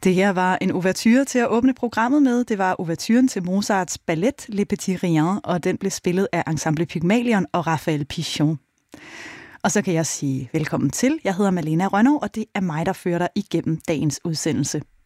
Det her var en ouverture til at åbne programmet med. Det var ouverturen til Mozarts ballet Le Petit Rien, og den blev spillet af Ensemble Pygmalion og Raphael Pichon. Og så kan jeg sige velkommen til. Jeg hedder Malena Rønnow, og det er mig, der fører dig igennem dagens udsendelse.